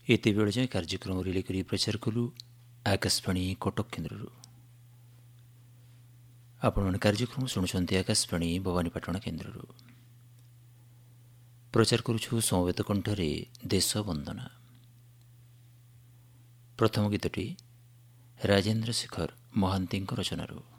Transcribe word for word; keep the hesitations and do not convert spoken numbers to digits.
ଏତେବେଳେ ଯାଏଁ କାର୍ଯ୍ୟକ୍ରମ ରିଲେ କରି ପ୍ରଚାର କଲୁ ଆକାଶବାଣୀ କଟକ କେନ୍ଦ୍ରରୁ। ଆପଣମାନେ କାର୍ଯ୍ୟକ୍ରମ ଶୁଣୁଛନ୍ତି ଆକାଶବାଣୀ ଭବାନୀପାଟଣା କେନ୍ଦ୍ରରୁ। ପ୍ରଚାର କରୁଛୁ ସମବେତ କଣ୍ଠରେ ଦେଶ ବନ୍ଦନା। ପ୍ରଥମ ଗୀତଟି ରାଜେନ୍ଦ୍ର ଶେଖର ମହାନ୍ତିଙ୍କ ରଚନାରୁ।